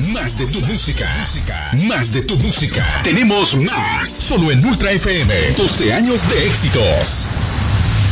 Más de tu música. Más de tu música. Tenemos más. Solo en Ultra FM. 12 años de éxitos.